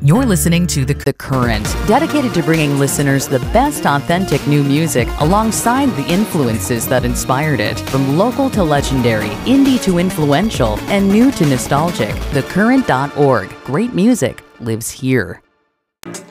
You're listening to The Current, dedicated to bringing listeners the best authentic new music alongside the influences that inspired it. From local to legendary, indie to influential, and new to nostalgic, thecurrent.org. Great music lives here.